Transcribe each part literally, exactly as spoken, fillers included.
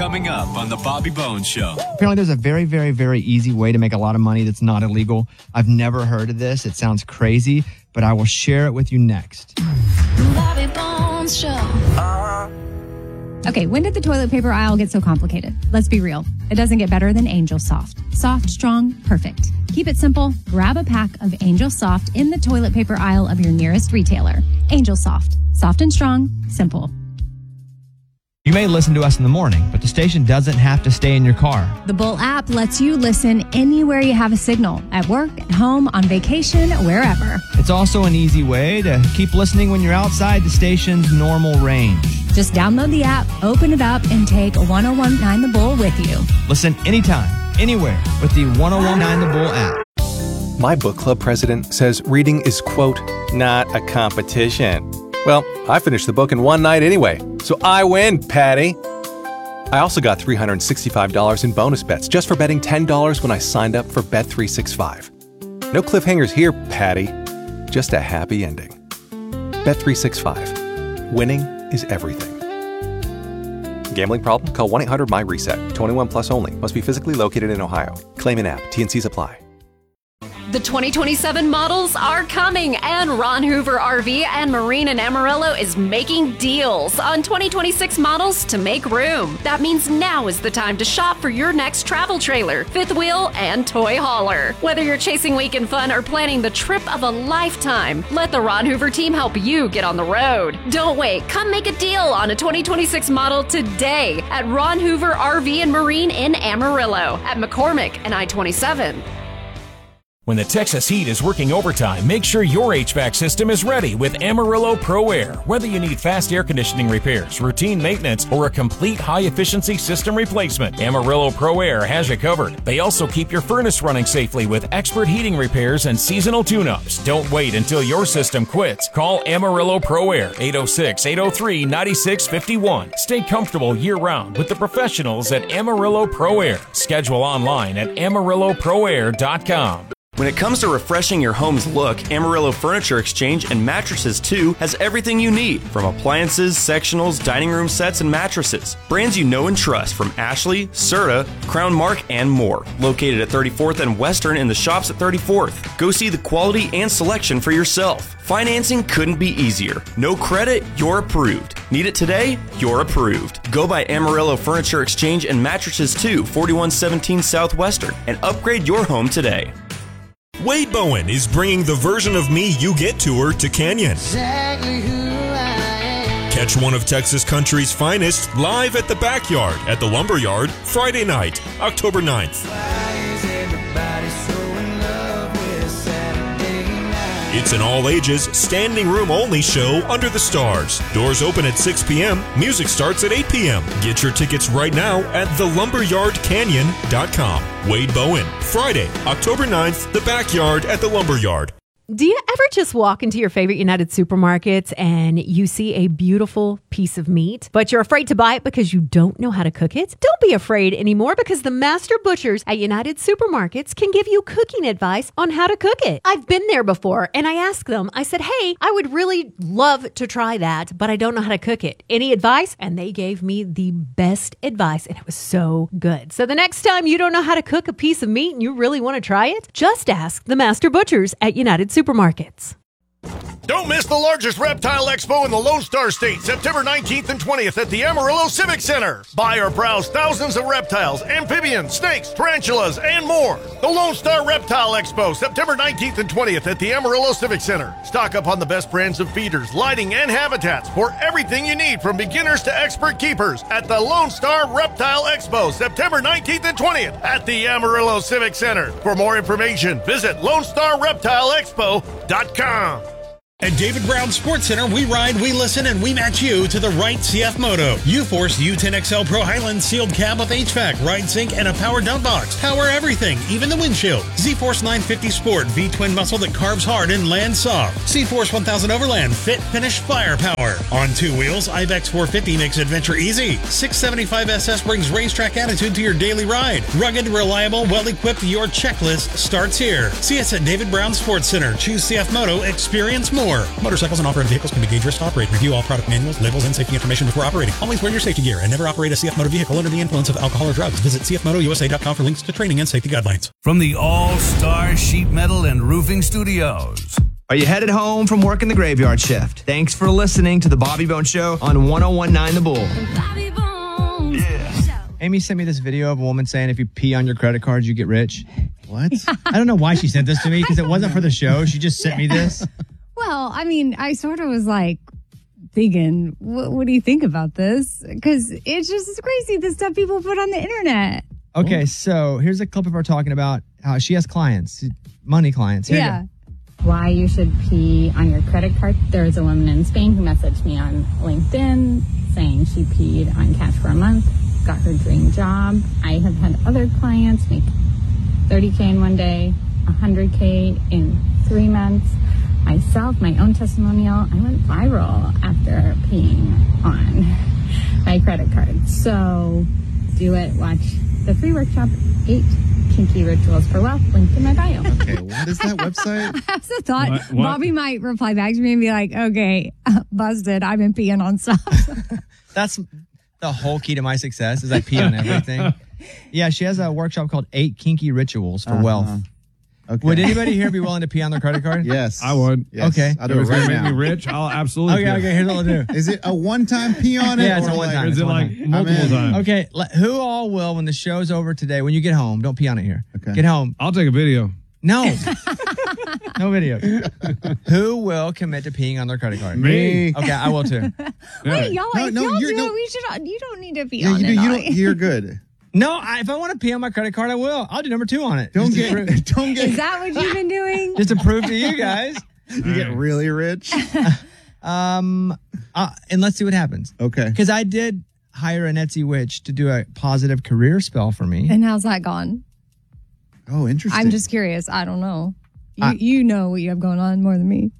Coming up on The Bobby Bones Show. Apparently there's a very, very, very easy way to make a lot of money that's not illegal. I've never heard of this. It sounds crazy, but I will share it with you next. Bobby Bones Show. Okay, when did the toilet paper aisle get so complicated? Let's be real. It doesn't get better than Angel Soft. Soft, strong, perfect. Keep it simple. Grab a pack of Angel Soft in the toilet paper aisle of your nearest retailer. Angel Soft. Soft and strong. Simple. You may listen to us in the morning, but the station doesn't have to stay in your car. The Bull app lets you listen anywhere you have a signal. At work, at home, on vacation, wherever. It's also an easy way to keep listening when you're outside the station's normal range. Just download the app, open it up, and take one oh one point nine The Bull with you. Listen anytime, anywhere with the one oh one point nine The Bull app. My book club president says reading is, quote, not a competition. Well, I finished the book in one night anyway, so I win, Patty. I also got three hundred sixty-five dollars in bonus bets just for betting ten dollars when I signed up for Bet three sixty-five. No cliffhangers here, Patty. Just a happy ending. Bet three sixty-five. Winning is everything. Gambling problem? Call one eight hundred M Y reset. twenty-one plus only. Must be physically located in Ohio. Claim in app. T and Cs apply. The twenty twenty-seven models are coming, and Ron Hoover R V and Marine in Amarillo is making deals on twenty twenty-six models to make room. That means now is the time to shop for your next travel trailer, fifth wheel, and toy hauler. Whether you're chasing weekend fun or planning the trip of a lifetime, let the Ron Hoover team help you get on the road. Don't wait. Come make a deal on a twenty twenty-six model today at Ron Hoover R V and Marine in Amarillo, at McCormick and I twenty-seven. When the Texas heat is working overtime, make sure your H V A C system is ready with Amarillo Pro Air. Whether you need fast air conditioning repairs, routine maintenance, or a complete high-efficiency system replacement, Amarillo Pro Air has you covered. They also keep your furnace running safely with expert heating repairs and seasonal tune-ups. Don't wait until your system quits. Call Amarillo Pro Air, eight oh six, eight oh three, nine six five one. Stay comfortable year-round with the professionals at Amarillo Pro Air. Schedule online at amarillo pro air dot com. When it comes to refreshing your home's look, Amarillo Furniture Exchange and Mattresses too has everything you need, from appliances, sectionals, dining room sets, and mattresses. Brands you know and trust from Ashley, Serta, Crown Mark, and more. Located at thirty-fourth and Western in the shops at thirty-fourth. Go see the quality and selection for yourself. Financing couldn't be easier. No credit, you're approved. Need it today? You're approved. Go by Amarillo Furniture Exchange and Mattresses too, forty-one seventeen Southwestern, and upgrade your home today. Wade Bowen is bringing the version of me you get tour to Canyon. Exactly who I am. Catch one of Texas country's finest live at the Backyard at the Lumberyard Friday night, October ninth. Why is everybody so in love with Saturday night? It's an all-ages, standing room only show under the stars. Doors open at six p.m. Music starts at eight p.m. Get your tickets right now at the lumberyard canyon dot com. Wade Bowen, Friday, October ninth, the Backyard at the Lumberyard. Do you ever just walk into your favorite United supermarkets and you see a beautiful piece of meat, but you're afraid to buy it because you don't know how to cook it? Don't be afraid anymore, because the master butchers at United Supermarkets can give you cooking advice on how to cook it. I've been there before, and I asked them, I said, hey, I would really love to try that, but I don't know how to cook it. Any advice? And they gave me the best advice, and it was so good. So the next time you don't know how to cook a piece of meat and you really want to try it, just ask the master butchers at United Supermarkets. Supermarkets. Don't miss the largest reptile expo in the Lone Star State, September nineteenth and twentieth at the Amarillo Civic Center. Buy or browse thousands of reptiles, amphibians, snakes, tarantulas, and more. The Lone Star Reptile Expo, September nineteenth and twentieth at the Amarillo Civic Center. Stock up on the best brands of feeders, lighting, and habitats for everything you need from beginners to expert keepers at the Lone Star Reptile Expo, September nineteenth and twentieth at the Amarillo Civic Center. For more information, visit lone star reptile expo dot com. At David Brown Sports Center, we ride, we listen, and we match you to the right C F Moto. U-Force U ten X L Pro Highland sealed cab with H V A C, ride sync, and a power dump box. Power everything, even the windshield. Z-Force nine fifty Sport, V-twin muscle that carves hard and lands soft. C-Force one thousand Overland, fit, finish, firepower. On two wheels, I V E X four fifty makes adventure easy. six seventy-five S S brings racetrack attitude to your daily ride. Rugged, reliable, well-equipped, your checklist starts here. See us at David Brown Sports Center. Choose C F Moto, experience more. more. Motorcycles and off-road vehicles can be dangerous to operate. Review all product manuals, labels, and safety information before operating. Always wear your safety gear and never operate a C F Moto vehicle under the influence of alcohol or drugs. Visit c f moto u s a dot com for links to training and safety guidelines. From the All-Star Sheet Metal and Roofing Studios. Are you headed home from working the graveyard shift? Thanks for listening to the Bobby Bones Show on one oh one point nine The Bull. Bobby Bones Show. Amy sent me this video of a woman saying if you pee on your credit cards, you get rich. What? I don't know why she sent this to me because it wasn't for the show. She just sent me this. Well, I mean, I sort of was like thinking, what, what do you think about this? Because it's just crazy the stuff people put on the internet. Okay, so here's a clip of her talking about how she has clients, money clients. Here Yeah. you Why you should pee on your credit card. There was a woman in Spain who messaged me on LinkedIn saying she peed on cash for a month, got her dream job. I have had other clients make thirty K in one day, one hundred K in three months. Myself, my own testimonial, I went viral after peeing on my credit card. So do it. Watch the free workshop, eight Kinky Rituals for Wealth, linked in my bio. Okay, what is that website? I also thought What- what? Bobby might reply back to me and be like, okay, busted. I've been peeing on stuff. That's the whole key to my success is I pee on everything. Yeah, she has a workshop called Eight Kinky Rituals for Uh-huh. Wealth. Okay. Would anybody here be willing to pee on their credit card? Yes. I would. Yes. Okay. I'll do If it it's right gonna make now. me rich, I'll absolutely. Okay, do it. okay, here's what I'll do. Is it a one-time pee on it? Yeah, it's or a one like- time. Is it like multiple I'm in. times? Okay, le- who all will, when the show's over today, when you get home, don't pee on it here. Okay. Get home. I'll take a video. No. No video. Who will commit to peeing on their credit card? Me. Okay, I will too. Wait, y'all, No, if no, y'all you're- do no. it, we should, you don't need to be Yeah, on you do. it. You all. don't, you're good. No, I, if I want to pee on my credit card, I will. I'll do number two on it. Don't Just to get. prove- Don't Is get. that what you've been doing? just to prove to you guys. You get really rich. Um, uh, and let's see what happens. Okay. Because I did hire an Etsy witch to do a positive career spell for me. And how's that gone? Oh, interesting. I'm just curious. I don't know. You, I- you know what you have going on more than me.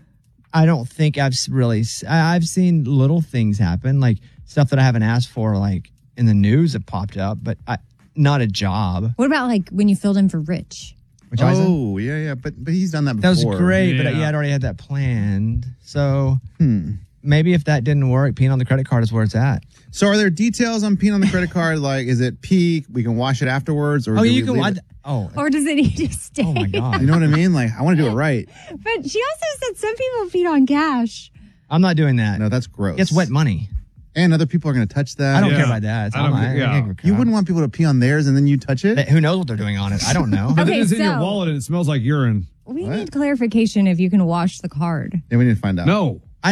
I don't think I've s- really. s- I- I've seen little things happen, like stuff that I haven't asked for, like in the news have popped up, but I, not a job. What about like when you filled in for Rich? Which I said, Oh, yeah, yeah. But but he's done that that before. was great, but I, Yeah. yeah, I'd already had that planned. So Hmm. maybe if that didn't work, peeing on the credit card is where it's at. So are there details on peeing on the credit card? Like, is it pee? We can wash it afterwards, or Oh, do you we can. leave I, it? oh, Or does it need to stay? oh my god! You know what I mean? Like, I want to do it right. But she also said some people feed on cash. I'm not doing that. No, that's gross. It's wet money. And other people are going to touch that. I don't Yeah. care about that. It's I not don't my- care- yeah. I can't give a crap. You wouldn't want people to pee on theirs and then you touch it? That- Who knows what they're doing on it? I don't know. But then Okay, it's in your so- wallet and it smells like urine. We What? need clarification if you can wash the card. Yeah, we need to find out. No, I.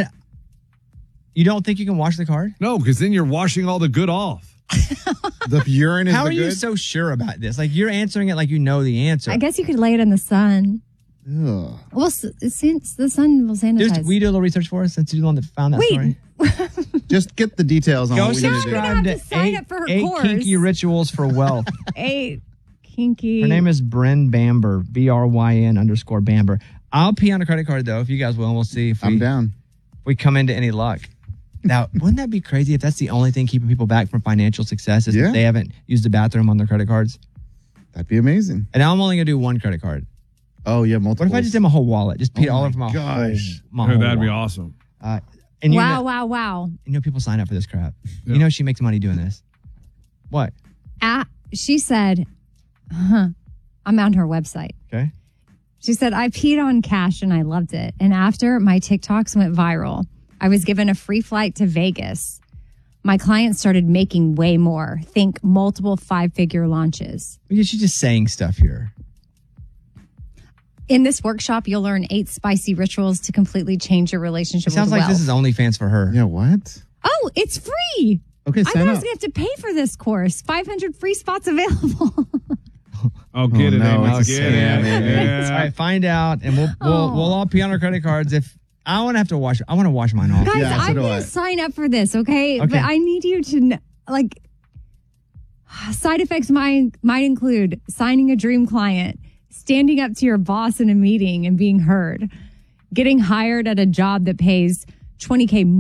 You don't think you can wash the card? no, because then you're washing all the good off. The urine is How the are you good? so sure about this? Like you're answering it like you know the answer. I guess you could lay it in the sun. Ugh. Well, s- since the sun will sanitize. Just, will you do a little research for us since you're the one that found that Wait. story? Just get the details on Go what we need to do. subscribe have to, to sign eight, up for her eight course. Kinky Rituals for Wealth. Eight kinky. Her name is Bryn Bamber, B R Y N underscore Bamber. I'll pee on a credit card though, if you guys will, and we'll see if we, I'm down. if we come into any luck. Now, wouldn't that be crazy if that's the only thing keeping people back from financial success is Yeah. that they haven't used the bathroom on their credit cards? That'd be amazing. And I'm only gonna do one credit card. Oh, yeah, multiple. What if I just did my whole wallet? Just pee Oh all my over my gosh. whole, my Hey, whole that'd be wallet. awesome. Uh, and you Wow, know, wow, wow. you know people sign up for this crap. Yeah. You know she makes money doing this. What? At, she said, huh, I'm on her website. Okay. She said, I peed on cash and I loved it. And after my TikToks went viral, I was given a free flight to Vegas. My clients started making way more. Think multiple five figure launches. Well, she's just saying stuff here. In this workshop, you'll learn eight spicy rituals to completely change your relationship It sounds with like wealth. this is OnlyFans for her. Yeah, what? Oh, it's free. Okay, I thought sign I was up. going to have to pay for this course. five hundred free spots available. Oh, get Oh, it, no, Amy. it's a Get scam, it. Amy. Yeah. All right, find out, and we'll we'll, Oh. we'll all pee on our credit cards. If I want to have to wash, I want to wash mine off. Guys, Yeah, so I'm do going I. to sign up for this, okay? Okay. But I need you to, kn- like, side effects might, might include signing a dream client, standing up to your boss in a meeting and being heard, getting hired at a job that pays twenty K